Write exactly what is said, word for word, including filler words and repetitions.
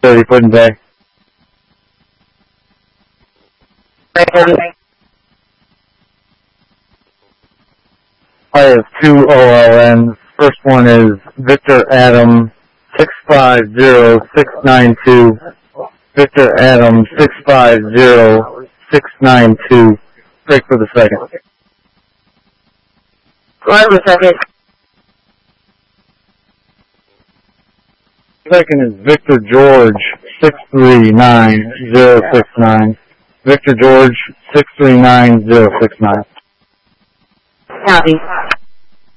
thirty Puddin' Bay. I have two O L Ns. First one is Victor Adam six five zero six nine two. Victor Adam six five zero six nine two. Break for the second. Go ahead with the second. Second is Victor George six three nine zero six nine. Victor George six three nine zero six nine. Copy.